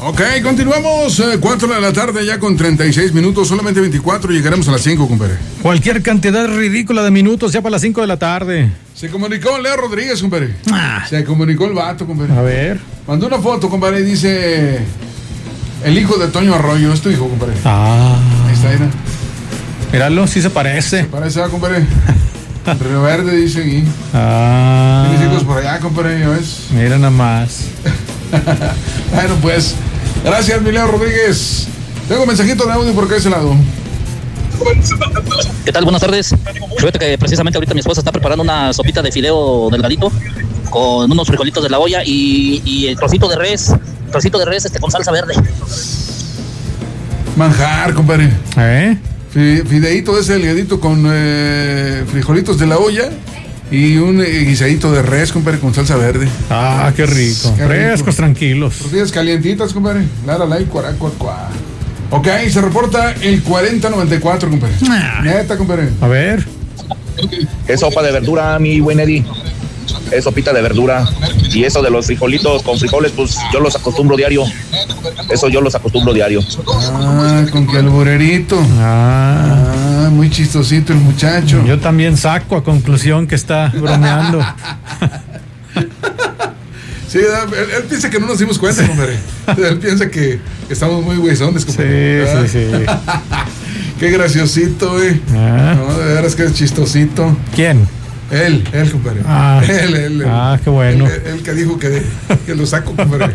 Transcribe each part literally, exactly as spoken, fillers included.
Ok, continuamos. Eh, cuatro de la tarde ya con treinta y seis minutos. Solamente veinticuatro. Llegaremos a las cinco, compadre. Cualquier cantidad ridícula de minutos ya para las cinco de la tarde. Se comunicó Leo Rodríguez, compadre. Ah. Se comunicó el vato, compadre. A ver. Mandó una foto, compadre, y dice: el hijo de Toño Arroyo. Es tu hijo, compadre. Ah. Ahí está, mira. Míralo, sí se parece. Se parece, ¿ah, compadre? Río Verde, dice aquí. Ah. Tienes hijos por allá, compadre, ¿ya ves? Mira nada más. Bueno, pues, gracias, mi Leo Rodríguez. Tengo un mensajito de audio por acá de ese lado. ¿Qué tal? Buenas tardes. Fíjate que precisamente ahorita mi esposa está preparando una sopita de fideo delgadito con unos frijolitos de la olla y, y el trocito de res, trocito de res este con salsa verde. Manjar, compadre. ¿Eh? Fideíto de ese delgadito con eh, frijolitos de la olla y un eh, guisadito de res, compadre, con salsa verde. Ah, qué rico. Qué rico. Frescos, tranquilos. Tortillas calientitas, compadre. Lara, la y cuará, cuá, cuá. Ok, se reporta el cuarenta noventa y cuatro, compadre. Ah. Neta, compadre. A ver. Es sopa de verdura, mi buen Eddie. Es sopita de verdura. Y eso de los frijolitos con frijoles, pues yo los acostumbro diario. Eso yo los acostumbro diario. Ah, con que alburerito. Ah. Ah, muy chistosito el muchacho. Yo también saco a conclusión que está bromeando. Sí, él, él piensa que no nos dimos cuenta, compadre. Él piensa que estamos muy güeyzones, compadre. Sí, sí, sí. Qué graciosito, güey. Ah. No, de veras que es chistosito. ¿Quién? Él, él, compadre. Ah. Él, él, él. Ah, qué bueno. Él, él que dijo que, que lo saco, compadre.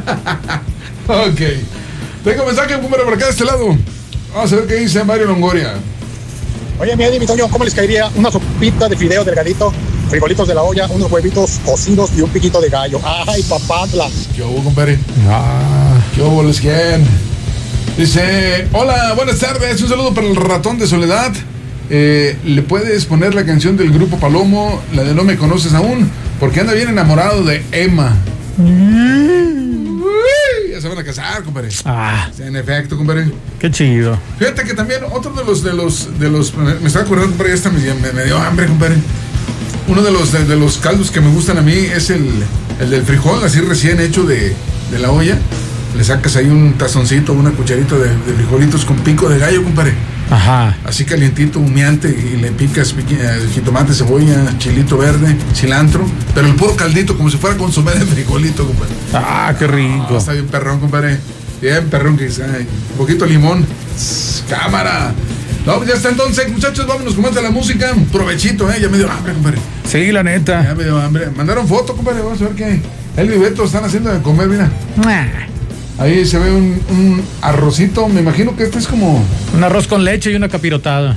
Ok. Tengo mensaje, compadre, por acá de este lado. Vamos a ver qué dice Mario Longoria. Oye, mi Eddie, mi Toño, ¿cómo les caería una sopita de fideo delgadito, frijolitos de la olla, unos huevitos cocidos y un piquito de gallo? ¡Ay, papantla! ¿Qué hubo, compadre? Ah. ¿Qué hubo, les quién? Dice: hola, buenas tardes. Un saludo para el ratón de Soledad. Eh, ¿Le puedes poner la canción del grupo Palomo, la de No Me Conoces Aún? Porque anda bien enamorado de Emma. Mm. Uy, ya se van a casar, compadre. Ah. Sí, en efecto, compadre. Qué chido. Fíjate que también otro de los de los de los me, me estaba acordando, compadre, esta me, me, me dio hambre, compadre. Uno de los de, de los caldos que me gustan a mí es el, el del frijol, así recién hecho de, de la olla. Le sacas ahí un tazoncito, una cucharita de, de frijolitos con pico de gallo, compadre. Ajá. Así calientito, humeante, y le picas piqui, eh, jitomate, cebolla, chilito verde, cilantro, pero el puro caldito, como si fuera consomé de frijolito, compadre. Ah, qué rico. Ah, está bien perrón, compadre. Bien perrón, que dice, ay, un poquito de limón. Tss, cámara. No, pues ya está entonces, muchachos, vámonos con más de la música. Provechito, eh, ya me dio hambre, compadre. Sí, la neta. Ya me dio hambre. Mandaron foto, compadre, vamos a ver qué. El y Beto están haciendo de comer, mira. Ahí se ve un, un arrocito, me imagino que este es como... Un arroz con leche y una capirotada.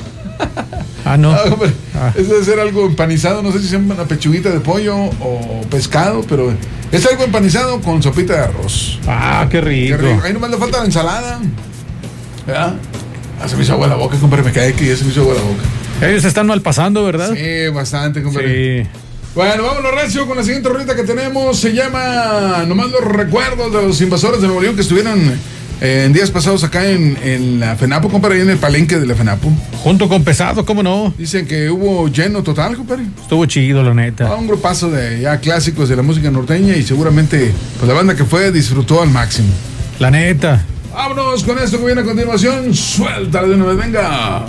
Ah, no. Ah, hombre, Ah. es de ser algo empanizado, no sé si sea una pechuguita de pollo o pescado, pero es algo empanizado con sopita de arroz. Ah, qué rico. Qué rico. Ahí nomás le falta la ensalada. ¿Verdad? Ah, se me hizo agua la boca, compadre, me cae que ya se me hizo agua la boca. Ellos están mal pasando, ¿verdad? Sí, bastante, compadre. Sí. Bueno, vámonos, recio, con la siguiente rolita que tenemos. Se llama Nomás los recuerdos de los invasores de Nuevo León que estuvieron eh, en días pasados acá en, en la FENAPO, compadre, ahí en el palenque de la FENAPO. Junto con Pesado, ¿cómo no? Dicen que hubo lleno total, compadre. Estuvo chido, la neta. Ah, un grupazo de ya clásicos de la música norteña y seguramente pues la banda que fue disfrutó al máximo. La neta. Vámonos con esto que viene a continuación. Suéltale de una vez, venga.